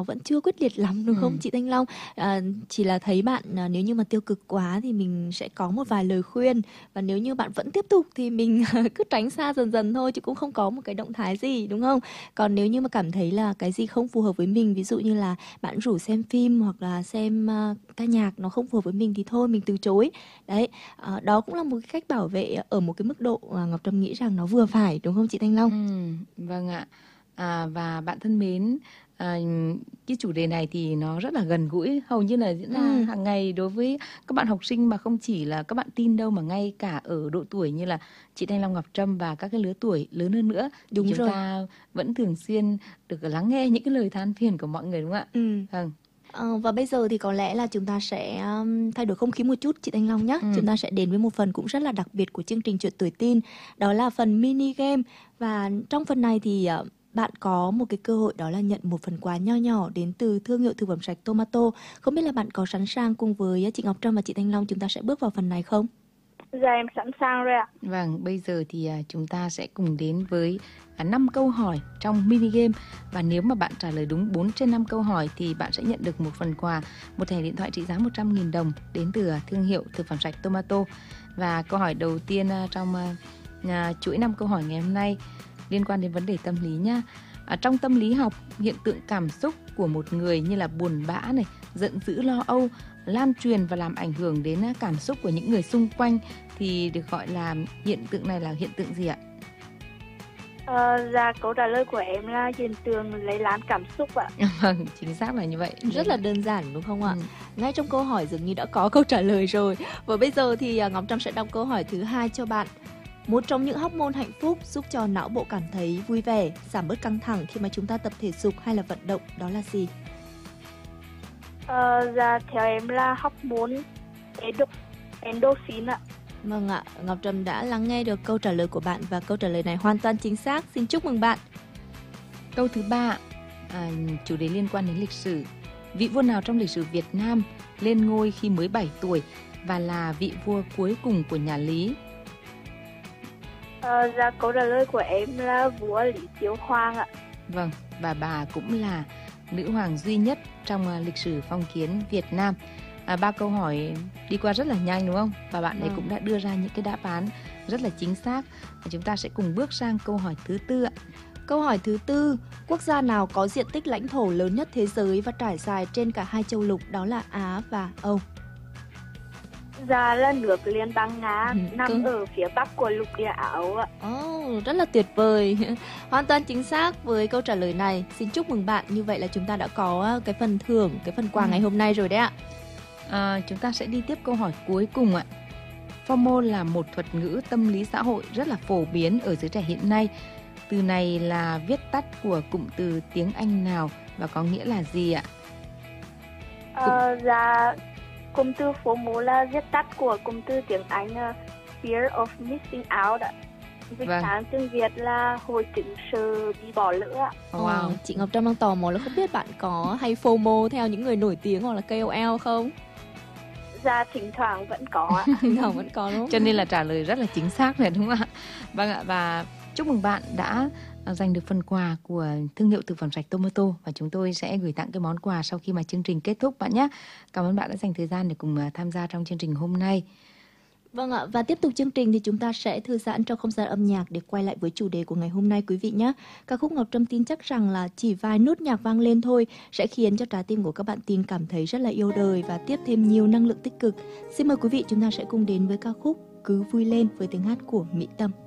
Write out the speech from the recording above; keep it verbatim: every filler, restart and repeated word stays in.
vẫn chưa quyết liệt lắm đúng không Ừ. chị Thanh Long? À, chỉ là thấy bạn à, nếu như mà tiêu cực quá thì mình sẽ có một vài lời khuyên, và nếu như bạn vẫn tiếp tục thì mình cứ tránh xa dần dần thôi, chứ cũng không có một cái động thái gì đúng không? Còn nếu như mà cảm thấy là cái gì không phù hợp với mình, ví dụ như là bạn rủ xem phim hoặc là xem à, ca nhạc nó không phù hợp với mình thì thôi mình từ chối. Đấy, à, đó cũng là một cái cách bảo vệ ở một cái mức độ mà Ngọc Trâm nghĩ rằng nó vừa phải đúng không chị Thanh Long? Ừ, vâng ạ. À, và bạn thân mến, à, cái chủ đề này thì nó rất là gần gũi, hầu như là diễn ra Ừ, hàng ngày đối với các bạn học sinh, mà không chỉ là các bạn teen đâu, mà ngay cả ở độ tuổi như là chị Thanh Long, Ngọc Trâm và các cái lứa tuổi lớn hơn nữa, thì đúng chúng rồi. ta vẫn thường xuyên được lắng nghe những cái lời than phiền của mọi người, đúng không ạ? Ừ. Vâng. Ờ, và bây giờ thì có lẽ là chúng ta sẽ um, thay đổi không khí một chút chị Thanh Long nhé. Ừ. Chúng ta sẽ đến với một phần cũng rất là đặc biệt của chương trình Chuyện Tuổi Teen. Đó là phần mini game. Và trong phần này thì uh, bạn có một cái cơ hội, đó là nhận một phần quà nho nhỏ đến từ thương hiệu thực phẩm sạch Tomato. Không biết là bạn có sẵn sàng cùng với chị Ngọc Trâm và chị Thanh Long chúng ta sẽ bước vào phần này không? Dạ em sẵn sàng rồi ạ. Vâng, bây giờ thì à, chúng ta sẽ cùng đến với à, năm câu hỏi trong mini game, và nếu mà bạn trả lời đúng bốn trên năm câu hỏi thì bạn sẽ nhận được một phần quà, một thẻ điện thoại trị giá một trăm nghìn đồng đến từ à, thương hiệu thực phẩm sạch Tomato. Và câu hỏi đầu tiên à, trong à, à, chuỗi năm câu hỏi ngày hôm nay liên quan đến vấn đề tâm lý nhá. À, trong tâm lý học, hiện tượng cảm xúc của một người như là buồn bã này, giận dữ, lo âu lan truyền và làm ảnh hưởng đến à, cảm xúc của những người xung quanh thì được gọi là hiện tượng này là hiện tượng gì ạ? Ờ, dạ câu trả lời của em là hiện tượng lấy lán cảm xúc ạ. Vâng, chính xác là như vậy. Rất là đơn giản đúng không ạ? Ừ. Ngay trong câu hỏi dường như đã có câu trả lời rồi. Và bây giờ thì à, Ngọc Trâm sẽ đọc câu hỏi thứ hai cho bạn. Một trong những hormone hạnh phúc giúp cho não bộ cảm thấy vui vẻ, giảm bớt căng thẳng khi mà chúng ta tập thể dục hay là vận động, đó là gì? Ờ, dạ theo em là hormone endo- endorphin ạ. Vâng ạ, Ngọc Trâm đã lắng nghe được câu trả lời của bạn và câu trả lời này hoàn toàn chính xác. Xin chúc mừng bạn. Câu thứ ba, à, chủ đề liên quan đến lịch sử. Vị vua nào trong lịch sử Việt Nam lên ngôi khi mới bảy tuổi và là vị vua cuối cùng của nhà Lý? Ờ, dạ câu trả lời của em là vua Lý Chiếu Hoàng ạ. Vâng, và bà cũng là nữ hoàng duy nhất trong à, lịch sử phong kiến Việt Nam. À, ba câu hỏi đi qua rất là nhanh đúng không? Và bạn ấy Vâng. cũng đã đưa ra những cái đáp án rất là chính xác. Và chúng ta sẽ cùng bước sang câu hỏi thứ tư ạ. Câu hỏi thứ tư, quốc gia nào có diện tích lãnh thổ lớn nhất thế giới và trải dài trên cả hai châu lục, đó là Á và Âu? Dạ là nước Liên bang Nga, Ừ, nằm cứ- ở phía bắc của lục địa Áo ạ. Ồ, rất là tuyệt vời. Hoàn toàn chính xác với câu trả lời này. Xin chúc mừng bạn. Như vậy là chúng ta đã có cái phần thưởng, cái phần quà Ừ. ngày hôm nay rồi đấy ạ. À, chúng ta sẽ đi tiếp câu hỏi cuối cùng ạ. FOMO là một thuật ngữ tâm lý xã hội rất là phổ biến ở giới trẻ hiện nay. Từ này là viết tắt của cụm từ tiếng Anh nào và có nghĩa là gì ạ? Ờ, dạ cụm từ FOMO là viết tắt của cụm từ tiếng Anh uh, Fear of Missing Out ạ. Dịch Vâng. sang tiếng Việt là hội chứng sợ bị bỏ lỡ ạ. Wow. Ờ, chị Ngọc Trâm đang tò mò là không biết bạn có hay FOMO theo những người nổi tiếng hoặc là K O L không? Dạ thỉnh thoảng vẫn có ạ. Thỉnh thoảng vẫn có đúng không? Cho nên là trả lời rất là chính xác rồi đúng không ạ? Vâng ạ, và chúc mừng bạn đã à, giành được phần quà của thương hiệu thực phẩm sạch Tomato, và chúng tôi sẽ gửi tặng cái món quà sau khi mà chương trình kết thúc bạn nhé. Cảm ơn bạn đã dành thời gian để cùng à, tham gia trong chương trình hôm nay. Vâng ạ, và tiếp tục chương trình thì chúng ta sẽ thư giãn trong không gian âm nhạc để quay lại với chủ đề của ngày hôm nay quý vị nhé. Ca khúc Ngọc Trâm tin chắc rằng là chỉ vài nốt nhạc vang lên thôi sẽ khiến cho trái tim của các bạn teen cảm thấy rất là yêu đời và tiếp thêm nhiều năng lượng tích cực. Xin mời quý vị chúng ta sẽ cùng đến với ca khúc Cứ Vui Lên với tiếng hát của Mỹ Tâm.